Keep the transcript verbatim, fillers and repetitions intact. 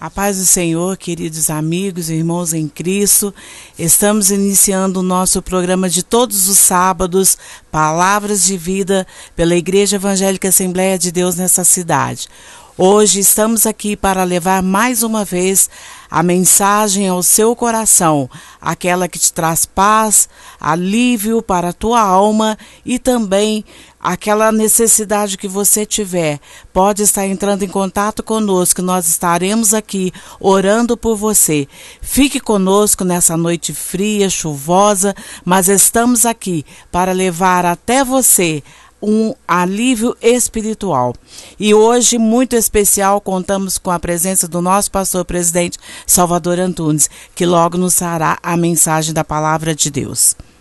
A paz do Senhor, queridos amigos e irmãos em Cristo, estamos iniciando o nosso programa de todos os sábados, Palavras de Vida, pela Igreja Evangélica Assembleia de Deus nessa cidade. Hoje estamos aqui para levar mais uma vez a mensagem ao seu coração, aquela que te traz paz, alívio para a tua alma e também aquela necessidade que você tiver. Pode estar entrando em contato conosco, nós estaremos aqui orando por você. Fique conosco nessa noite fria, chuvosa, mas estamos aqui para levar até você um alívio espiritual. E hoje, muito especial, contamos com a presença do nosso pastor presidente Salvador Antunes, que logo nos trará a mensagem da palavra de Deus.